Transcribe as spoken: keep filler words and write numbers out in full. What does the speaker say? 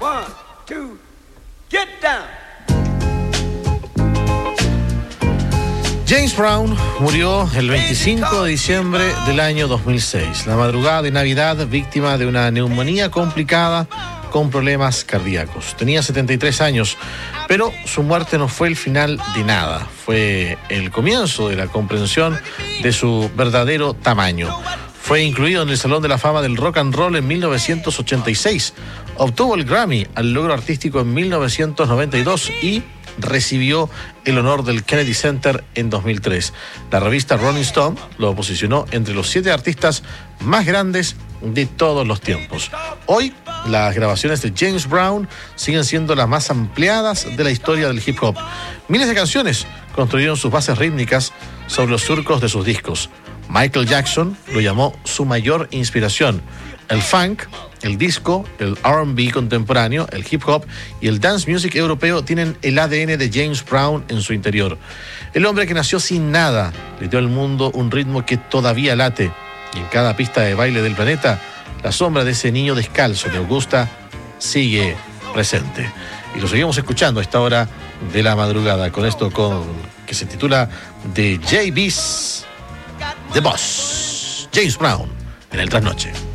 One, two, get down. James Brown murió el veinticinco de diciembre del año dos mil seis, la madrugada de Navidad, víctima de una neumonía complicada con problemas cardíacos. Tenía setenta y tres años, pero su muerte no fue el final de nada, fue el comienzo de la comprensión de su verdadero tamaño. Fue incluido en el Salón de la Fama del Rock and Roll en mil novecientos ochenta y seis, obtuvo el Grammy al logro artístico en mil novecientos noventa y dos y recibió el honor del Kennedy Center en dos mil tres. La revista Rolling Stone lo posicionó entre los siete artistas más grandes de todos los tiempos. Hoy, las grabaciones de James Brown siguen siendo las más ampliadas de la historia del hip hop. Miles de canciones construyeron sus bases rítmicas sobre los surcos de sus discos. Michael Jackson lo llamó su mayor inspiración. El funk, el disco, el R and B contemporáneo, el hip hop y el dance music europeo tienen el A D N de James Brown en su interior. El hombre que nació sin nada le dio al mundo un ritmo que todavía late, y en cada pista de baile del planeta, la sombra de ese niño descalzo de Augusta sigue presente. Y lo seguimos escuchando a esta hora de la madrugada con esto con, que se titula The J B's The Boss. James Brown en el trasnoche.